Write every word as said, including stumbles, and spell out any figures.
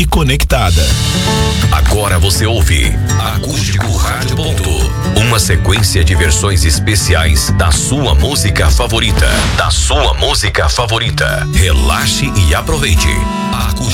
e conectada. Agora você ouve Acústico Rádio Ponto, uma sequência de versões especiais da sua música favorita, da sua música favorita. Relaxe e aproveite. Acústico